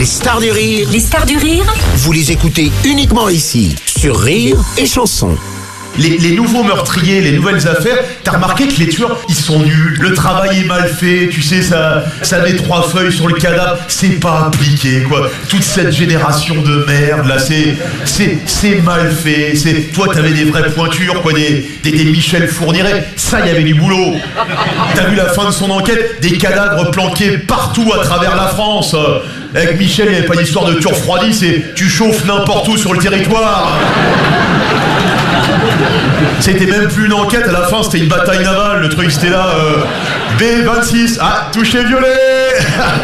Les stars du rire. Les stars du rire. Vous les écoutez uniquement ici, sur Rire et Chanson. Les nouveaux meurtriers, les nouvelles affaires, t'as remarqué que les tueurs, ils sont nuls. Le travail est mal fait, tu sais, ça met 3 feuilles sur le cadavre, c'est pas appliqué, quoi. Toute cette génération de merde, là, c'est mal fait. Toi, t'avais des vraies pointures, quoi, des Michel Fourniret. Ça, il y avait du boulot. T'as vu la fin de son enquête, des cadavres planqués partout à travers la France. Avec Michel, il n'y avait pas d'histoire de tu refroidis, c'est tu chauffes n'importe où sur le territoire. C'était même plus une enquête, à la fin c'était une bataille navale, le truc c'était là, B26, touché violet.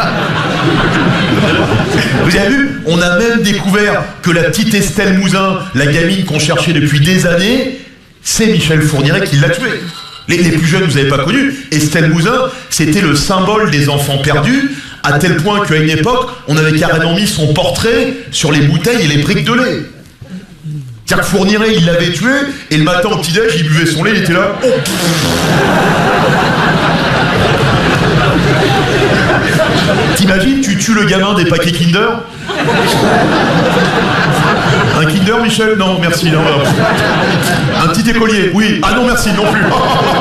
Vous avez vu, on a même découvert que la petite Estelle Mouzin, la gamine qu'on cherchait depuis des années, c'est Michel Fourniret qui l'a tuée. Les plus jeunes, vous n'avez pas connu, Estelle Mouzin, c'était le symbole des enfants perdus, à tel point qu'à une époque, on avait carrément mis son portrait sur les bouteilles et les briques de lait. C'est-à-dire que Fourniret, il l'avait tué, et le matin au petit-déj, il buvait son lait, il était là. Oh. T'imagines, tu tues le gamin des paquets Kinder? Un Kinder, Michel? Non, merci. Non. Un petit écolier? Oui. Ah non, merci, non plus.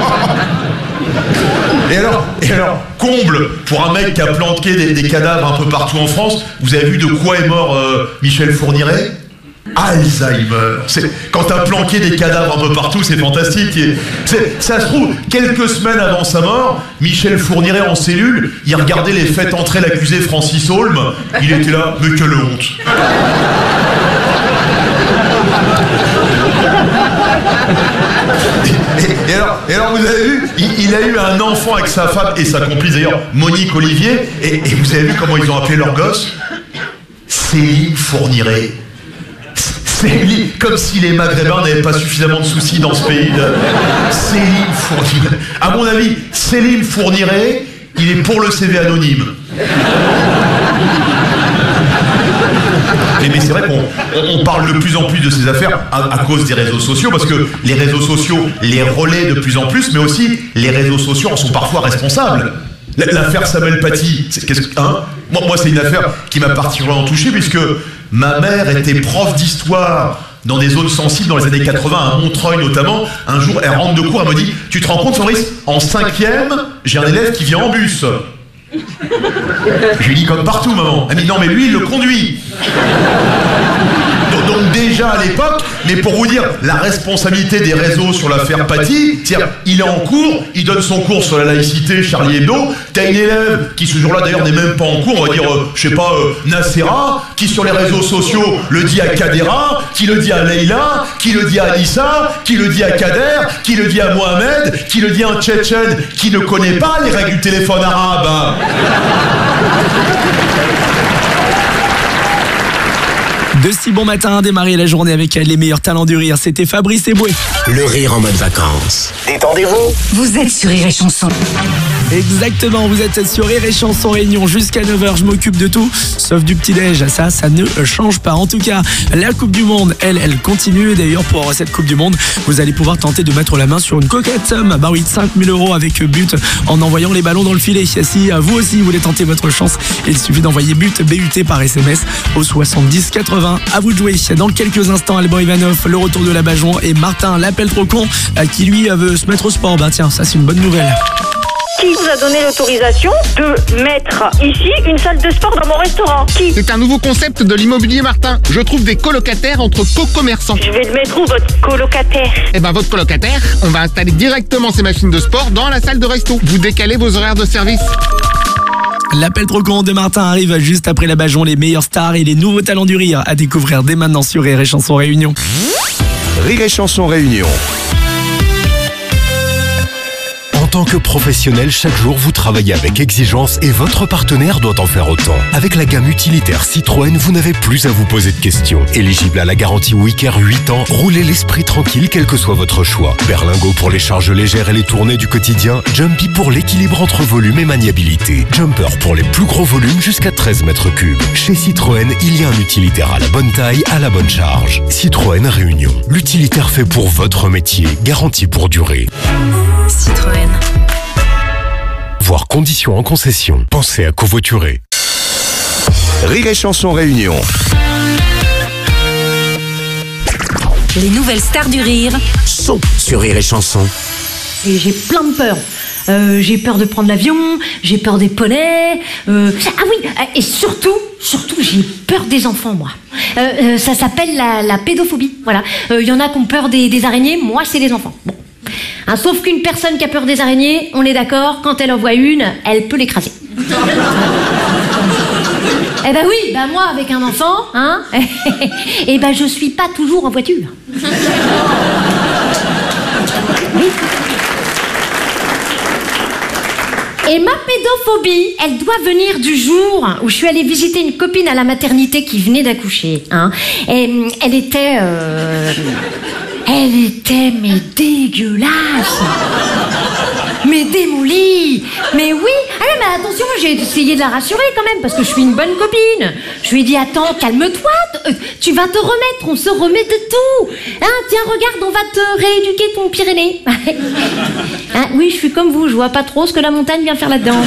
Et alors, comble pour un mec qui a planqué des cadavres un peu partout en France, vous avez vu de quoi est mort Michel Fourniret? Alzheimer. Quand t'as planqué des cadavres un peu partout, c'est fantastique. Ça se trouve, quelques semaines avant sa mort, Michel Fourniret en cellule, il regardait les faits entrer l'accusé Francis Holm. Il était là, mais quelle honte. Et alors vous avez vu, il a eu un enfant avec sa femme et sa complice d'ailleurs, Monique Olivier, et vous avez vu comment ils ont appelé leur gosse? Céline Fourniret. Céline, comme si les Maghrébins n'avaient pas suffisamment de soucis dans ce pays. Céline Fourniret. À mon avis, Céline Fourniret, il est pour le CV anonyme. Mais c'est vrai qu'on parle de plus en plus de ces affaires à cause des réseaux sociaux, parce que les réseaux sociaux les relaient de plus en plus, mais aussi les réseaux sociaux en sont parfois responsables. L'affaire Samuel Paty, moi c'est une affaire qui m'a particulièrement touché, puisque ma mère était prof d'histoire dans des zones sensibles dans les années 80, à Montreuil notamment. Un jour, elle rentre de cours, elle me dit « Tu te rends compte, Fabrice, en 5e, j'ai un élève qui vient en bus. » Je lui dis « Comme partout, maman. » Elle me dit « Non, mais lui, il le conduit. » Donc déjà à l'époque, mais pour vous dire la responsabilité des réseaux sur l'affaire Paty, c'est-à-dire il est en cours, il donne son cours sur la laïcité, Charlie Hebdo, t'as une élève qui ce jour-là d'ailleurs n'est même pas en cours, on va dire, Nacera, qui sur les réseaux sociaux le dit à Kadera, qui le dit à Leïla, qui le dit à Alissa, qui le dit à Kader, qui le dit à Mohamed, qui le dit à un Tchétchène qui ne connaît pas les règles du téléphone arabe. De si bon matin, démarrer la journée avec les meilleurs talents du rire. C'était Fabrice Eboué. Le rire en mode vacances. Détendez-vous. Vous êtes sur Rire et Chanson. Exactement, vous êtes sur Rire et Chanson Réunion jusqu'à 9h. Je m'occupe de tout, sauf du petit-déj. Ça ne change pas. En tout cas, la Coupe du Monde, elle continue. Et d'ailleurs, pour cette Coupe du Monde, vous allez pouvoir tenter de mettre la main sur une coquette somme. 5 000 € avec but en envoyant les ballons dans le filet. Si vous aussi voulez tenter votre chance, il suffit d'envoyer but BUT par SMS au 70 80. À vous de jouer. Dans quelques instants, Alban Ivanov, le retour de la Bajon et Martin, l'appel trop con, qui lui veut se mettre au sport. Tiens, ça c'est une bonne nouvelle. Qui vous a donné l'autorisation de mettre ici une salle de sport dans mon restaurant? Qui? C'est un nouveau concept de l'immobilier Martin. Je trouve des colocataires entre co-commerçants. Je vais le mettre où, votre colocataire? Votre colocataire, on va installer directement ces machines de sport dans la salle de resto. Vous décalez vos horaires de service. L'appel trop con de Martin arrive juste après la Bajon, les meilleures stars et les nouveaux talents du rire à découvrir dès maintenant sur Rire et Chanson Réunion. Rire et Chanson Réunion. En tant que professionnel, chaque jour vous travaillez avec exigence et votre partenaire doit en faire autant. Avec la gamme utilitaire Citroën, vous n'avez plus à vous poser de questions. Éligible à la garantie Wicker 8 ans, roulez l'esprit tranquille quel que soit votre choix. Berlingot pour les charges légères et les tournées du quotidien, Jumpy pour l'équilibre entre volume et maniabilité, Jumper pour les plus gros volumes jusqu'à 13 mètres cubes. Chez Citroën, il y a un utilitaire à la bonne taille, à la bonne charge. Citroën Réunion, l'utilitaire fait pour votre métier, garanti pour durer. Citroën. Voir conditions en concession. Pensez à covoiturer. Rire et Chanson Réunion. Les nouvelles stars du rire. Sont sur Rire et Chanson. Et j'ai plein de peurs. J'ai peur de prendre l'avion, j'ai peur des poneys. Ah oui, et surtout, j'ai peur des enfants, moi. Ça s'appelle la pédophobie. Voilà. Y en a qui ont peur des araignées, moi c'est les enfants. Bon. Hein, sauf qu'une personne qui a peur des araignées, on est d'accord, quand elle en voit une, elle peut l'écraser. Eh ben oui, ben moi avec un enfant, hein, et ben je suis pas toujours en voiture. Oui. Et ma pédophobie, elle doit venir du jour où je suis allée visiter une copine à la maternité qui venait d'accoucher. Hein. Et elle était mais dégueulasse. Mais démolie. Mais oui. Ah mais attention, j'ai essayé de la rassurer quand même parce que je suis une bonne copine. Je lui ai dit attends, calme-toi, tu vas te remettre, on se remet de tout. Hein, tiens, regarde, on va te rééduquer ton Pyrénées. Hein, oui, je suis comme vous, je vois pas trop ce que la montagne vient faire là-dedans.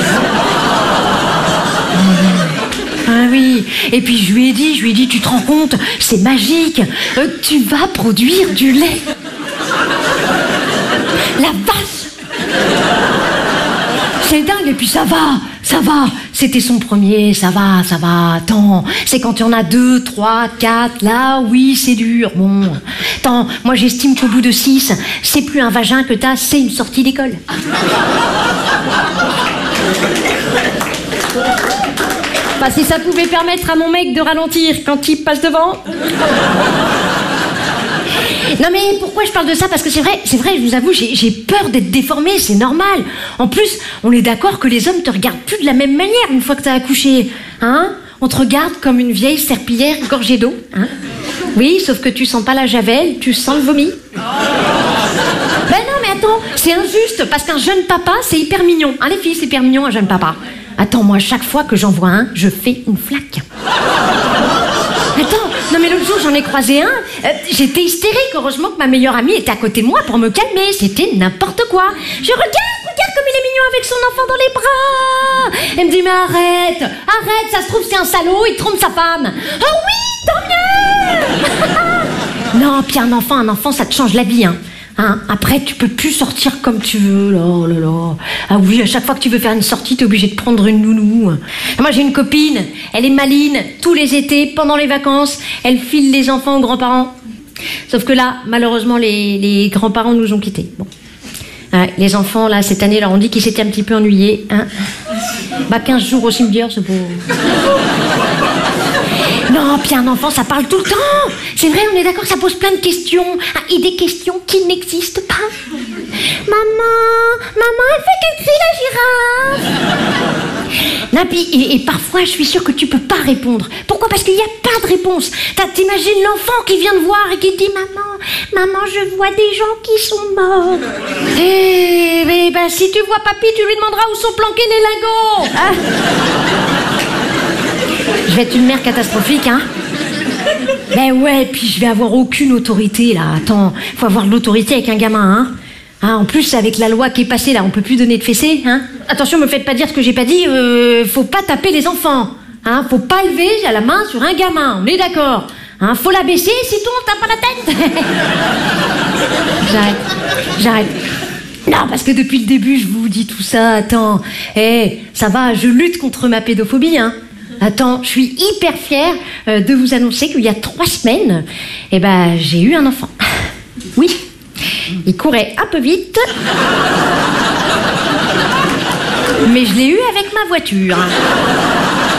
Ah oui, et puis je lui ai dit, tu te rends compte, c'est magique, tu vas produire du lait. La vache. C'est dingue, et puis ça va, c'était son premier, ça va, attends, c'est quand il y en a 2, 3, 4, là, oui, c'est dur, bon. Attends, moi j'estime qu'au bout de 6, c'est plus un vagin que t'as, c'est une sortie d'école. Bah, si ça pouvait permettre à mon mec de ralentir quand il passe devant. Non mais pourquoi je parle de ça? Parce que c'est vrai, je vous avoue, j'ai peur d'être déformée, c'est normal. En plus, on est d'accord que les hommes te regardent plus de la même manière une fois que t'as accouché. Hein? On te regarde comme une vieille serpillière gorgée d'eau. Hein? Oui, sauf que tu sens pas la javel, tu sens le vomi. Ben non mais attends, c'est injuste, parce qu'un jeune papa, c'est hyper mignon. Hein, les filles, c'est hyper mignon, un jeune papa. Attends, moi, chaque fois que j'en vois un, je fais une flaque. Attends, non mais l'autre jour, j'en ai croisé un. J'étais hystérique. Heureusement que ma meilleure amie était à côté de moi pour me calmer. C'était n'importe quoi. Je regarde comme il est mignon avec son enfant dans les bras. Elle me dit, mais arrête, ça se trouve, c'est un salaud, il trompe sa femme. Oh oui, tant mieux. Non, puis un enfant, ça te change la vie, hein. Hein, après, tu peux plus sortir comme tu veux. Oh là là. Ah oui, à chaque fois que tu veux faire une sortie, t'es obligé de prendre une nounou. Moi, j'ai une copine, elle est maline. Tous les étés, pendant les vacances, elle file les enfants aux grands-parents. Sauf que là, malheureusement, les grands-parents nous ont quittés. Bon. Les enfants, là, cette année, leur ont dit qu'ils s'étaient un petit peu ennuyés. Hein. Bah, 15 jours au cimetière, c'est beau. Non, puis un enfant, ça parle tout le temps. C'est vrai, on est d'accord, ça pose plein de questions. Et des questions qui n'existent pas. Maman, elle fait quel cri, la girafe? Non, puis, et parfois, je suis sûre que tu peux pas répondre. Pourquoi? Parce qu'il n'y a pas de réponse. T'imagines l'enfant qui vient de voir et qui dit Maman, je vois des gens qui sont morts. Eh ben, si tu vois papy, tu lui demanderas où sont planqués les lingots. Hein? Je vais être une mère catastrophique, hein. Ben ouais, puis je vais avoir aucune autorité, là. Attends, faut avoir de l'autorité avec un gamin, hein. En plus, avec la loi qui est passée, là, on peut plus donner de fessées, hein. Attention, me faites pas dire ce que j'ai pas dit, faut pas taper les enfants, hein. Faut pas lever la main sur un gamin, on est d'accord. Hein, faut la baisser, sinon on tape pas la tête. J'arrête. Non, parce que depuis le début, je vous dis tout ça, attends. Ça va, je lutte contre ma pédophobie, hein. Attends, je suis hyper fière de vous annoncer qu'il y a 3 semaines, j'ai eu un enfant. Oui, il courait un peu vite, mais je l'ai eu avec ma voiture.